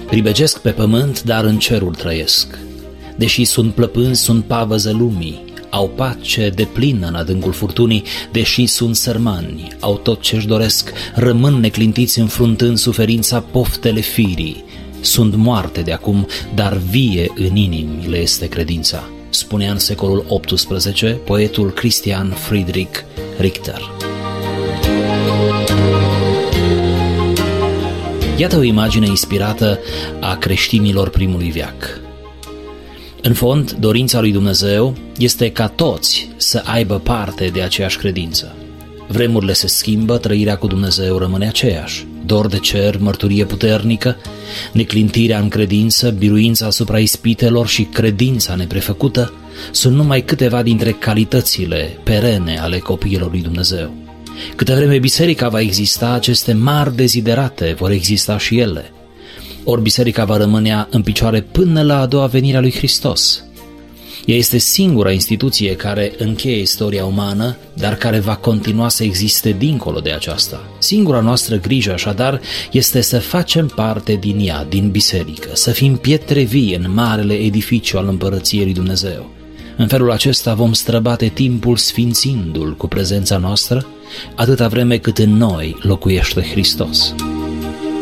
Pribegesc pe pământ, dar în cerul trăiesc. Deși sunt plăpânzi, sunt pavăză lumii, au pace deplină în adâncul furtunii, deși sunt sărmani, au tot ce-și doresc, rămân neclintiți înfruntând suferința poftele firii. Sunt moarte de acum, dar vie în inimi le este credința, spunea în secolul XVIII poetul Christian Friedrich Richter. Iată o imagine inspirată a creștinilor primului veac. În fond, dorința lui Dumnezeu este ca toți să aibă parte de aceeași credință. Vremurile se schimbă, trăirea cu Dumnezeu rămâne aceeași. Dor de cer, mărturie puternică, neclintirea în credință, biruința asupra ispitelor și credința neprefăcută sunt numai câteva dintre calitățile perene ale copiilor lui Dumnezeu. Câte vreme biserica va exista, aceste mari deziderate vor exista și ele. Ori biserica va rămâne în picioare până la a doua venire a lui Hristos. Ea este singura instituție care încheie istoria umană, dar care va continua să existe dincolo de aceasta. Singura noastră grijă, așadar, este să facem parte din ea, din biserică, să fim pietre vii în marele edificiu al împărăției lui Dumnezeu. În felul acesta vom străbate timpul sfințindu-l cu prezența noastră, atâta vreme cât în noi locuiește Hristos.